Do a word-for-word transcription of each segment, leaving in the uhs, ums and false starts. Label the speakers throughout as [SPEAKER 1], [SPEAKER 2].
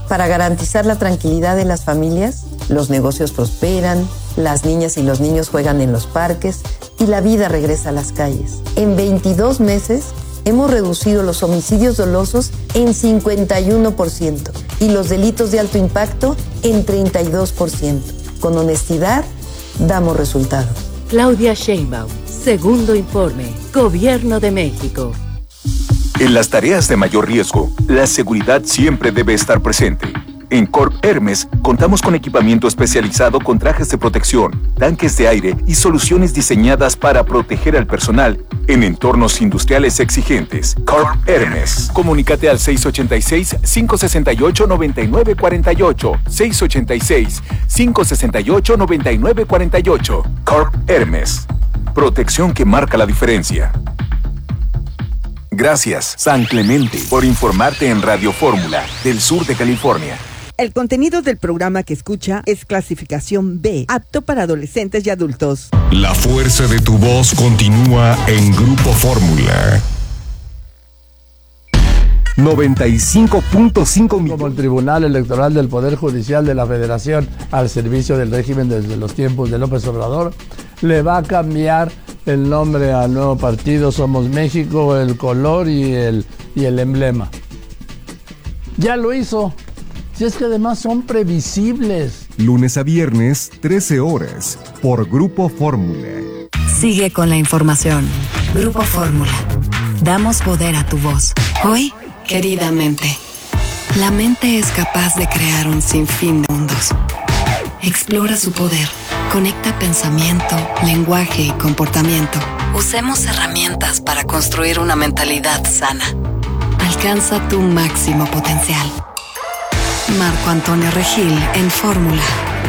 [SPEAKER 1] Para garantizar la tranquilidad de las familias, los negocios prosperan, las niñas y los niños juegan en los parques y la vida regresa a las calles. En veintidós meses hemos reducido los homicidios dolosos en cincuenta y uno por ciento y los delitos de alto impacto en treinta y dos por ciento. Con honestidad, damos resultados.
[SPEAKER 2] Claudia Sheinbaum, segundo informe, Gobierno de México.
[SPEAKER 3] En las tareas de mayor riesgo, la seguridad siempre debe estar presente. En Corp Hermes contamos con equipamiento especializado con trajes de protección, tanques de aire y soluciones diseñadas para proteger al personal en entornos industriales exigentes. Corp Hermes. Comunícate al seis ocho seis, cinco seis ocho, nueve nueve cuatro ocho, seis ocho seis, cinco seis ocho, nueve nueve cuatro ocho. Corp Hermes. Protección que marca la diferencia. Gracias, San Clemente, por informarte en Radio Fórmula del sur de California.
[SPEAKER 4] El contenido del programa que escucha es clasificación B, apto para adolescentes y adultos.
[SPEAKER 5] La fuerza de tu voz continúa en Grupo Fórmula.
[SPEAKER 6] noventa y cinco punto cinco millones.
[SPEAKER 7] Como el Tribunal Electoral del Poder Judicial de la Federación al servicio del régimen desde los tiempos de López Obrador, le va a cambiar el nombre al nuevo partido Somos México, el color y el, y el emblema. Ya lo hizo. Si es que además son previsibles.
[SPEAKER 5] Lunes a viernes, trece horas, por Grupo Fórmula.
[SPEAKER 8] Sigue con la información. Grupo Fórmula. Damos poder a tu voz. Hoy, querida mente. La mente es capaz de crear un sinfín de mundos. Explora su poder. Conecta pensamiento, lenguaje y comportamiento. Usemos herramientas para construir una mentalidad sana. Alcanza tu máximo potencial. Marco Antonio Regil en Fórmula.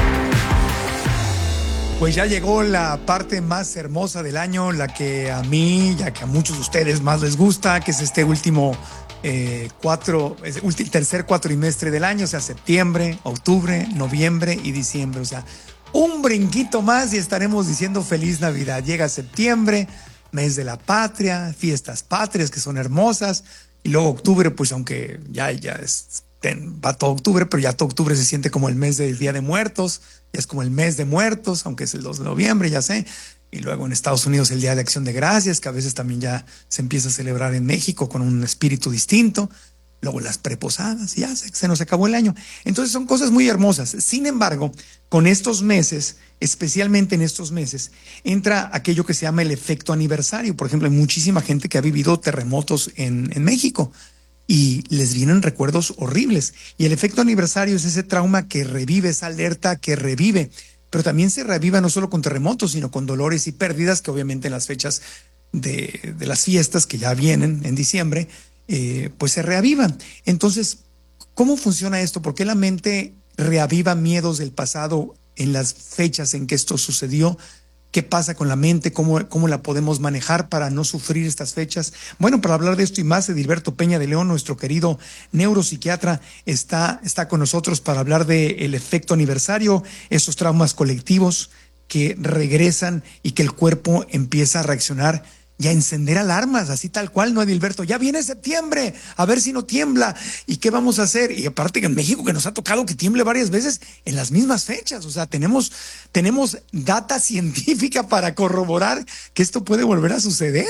[SPEAKER 9] Pues ya llegó la parte más hermosa del año, la que a mí, ya que a muchos de ustedes más les gusta, que es este último eh, cuatro, el tercer cuatrimestre del año, o sea, septiembre, octubre, noviembre y diciembre. O sea, un brinquito más y estaremos diciendo feliz Navidad. Llega septiembre, mes de la patria, fiestas patrias que son hermosas, y luego octubre, pues aunque ya, ya es... va todo octubre, pero ya todo octubre se siente como el mes del Día de Muertos, ya es como el mes de muertos, aunque es el dos de noviembre, ya sé. Y luego en Estados Unidos el Día de Acción de Gracias, que a veces también ya se empieza a celebrar en México con un espíritu distinto. Luego las preposadas, ya se, se nos acabó el año. Entonces son cosas muy hermosas. Sin embargo, con estos meses, especialmente en estos meses, entra aquello que se llama el efecto aniversario. Por ejemplo, hay muchísima gente que ha vivido terremotos en, en México y les vienen recuerdos horribles. Y el efecto aniversario es ese trauma que revive, esa alerta que revive, pero también se reviva no solo con terremotos, sino con dolores y pérdidas que obviamente en las fechas de, de las fiestas que ya vienen en diciembre, eh, pues se reavivan. Entonces, ¿cómo funciona esto? ¿Por qué la mente reaviva miedos del pasado en las fechas en que esto sucedió? ¿Qué pasa con la mente? ¿Cómo, cómo la podemos manejar para no sufrir estas fechas? Bueno, para hablar de esto y más, Edilberto Peña de León, nuestro querido neuropsiquiatra, está, está con nosotros para hablar del efecto aniversario, esos traumas colectivos que regresan y que el cuerpo empieza a reaccionar y a encender alarmas, así tal cual, ¿no, Edilberto? Ya viene septiembre, a ver si no tiembla. ¿Y qué vamos a hacer? Y aparte que en México que nos ha tocado que tiemble varias veces en las mismas fechas. O sea, tenemos, tenemos data científica para corroborar que esto puede volver a suceder.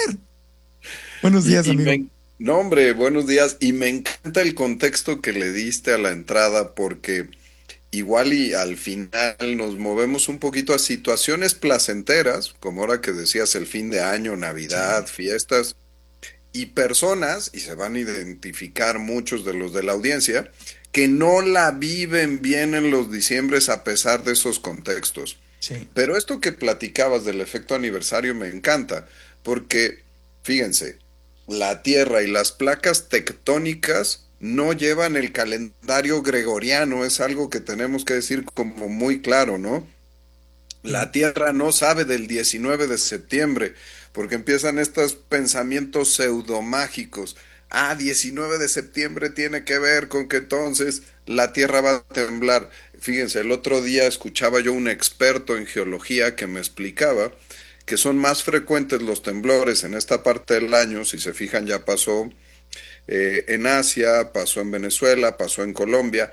[SPEAKER 9] Buenos días,
[SPEAKER 10] y, y
[SPEAKER 9] amigo.
[SPEAKER 10] Me, no, hombre, buenos días. Y me encanta el contexto que le diste a la entrada porque igual y al final nos movemos un poquito a situaciones placenteras, como ahora que decías el fin de año, Navidad, sí, fiestas, y personas, y se van a identificar muchos de los de la audiencia, que no la viven bien en los diciembres a pesar de esos contextos.
[SPEAKER 9] Sí.
[SPEAKER 10] Pero esto que platicabas del efecto aniversario me encanta, porque, fíjense, la Tierra y las placas tectónicas no llevan el calendario gregoriano, es algo que tenemos que decir como muy claro, ¿no? La Tierra no sabe del diecinueve de septiembre, porque empiezan estos pensamientos pseudomágicos. Ah, diecinueve de septiembre tiene que ver con que entonces la Tierra va a temblar. Fíjense, el otro día escuchaba yo un experto en geología que me explicaba que son más frecuentes los temblores en esta parte del año, si se fijan ya pasó Eh, en Asia, pasó en Venezuela, pasó en Colombia,